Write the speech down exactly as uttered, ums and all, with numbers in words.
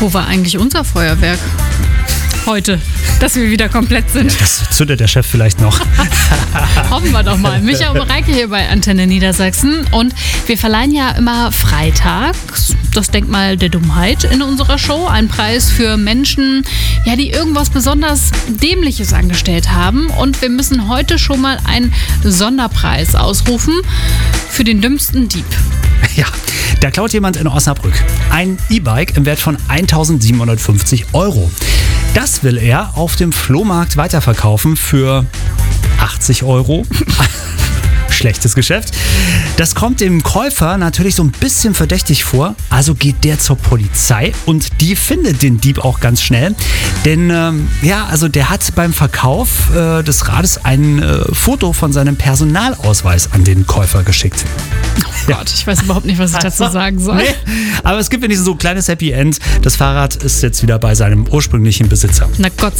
Wo war eigentlich unser Feuerwerk? Heute, dass wir wieder komplett sind. Ja, das zündet der Chef vielleicht noch. Hoffen wir doch mal. Micha und Mareike hier bei Antenne Niedersachsen. Und wir verleihen ja immer freitags das Denkmal der Dummheit in unserer Show. Ein Preis für Menschen, ja, die irgendwas besonders Dämliches angestellt haben. Und wir müssen heute schon mal einen Sonderpreis ausrufen für den dümmsten Dieb. Ja, da klaut jemand in Osnabrück ein E-Bike im Wert von eintausendsiebenhundertfünfzig Euro. Das will er auf dem Flohmarkt weiterverkaufen für achtzig Euro. Schlechtes Geschäft. Das kommt dem Käufer natürlich so ein bisschen verdächtig vor. Also geht der zur Polizei und die findet den Dieb auch ganz schnell. Denn ähm, ja, also der hat beim Verkauf äh, des Rades ein äh, Foto von seinem Personalausweis an den Käufer geschickt. Oh Gott, ich weiß überhaupt nicht, was ich dazu sagen soll. Nee, aber es gibt wenigstens so ein kleines Happy End. Das Fahrrad ist jetzt wieder bei seinem ursprünglichen Besitzer. Na Gott sei Dank.